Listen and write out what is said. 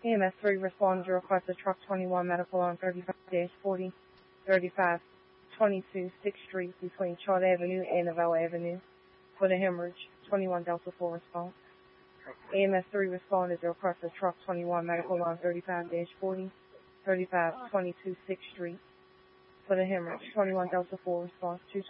EMS 3 responded to request a truck 21 medical on 35-40, 35, 22 6th Street between Chart Avenue and Novell Avenue for the hemorrhage. 21 Delta 4 response. EMS 3 responded to request a truck 21 medical on 35-40, 35, 22 6th Street for the hemorrhage. 21 Delta 4 response.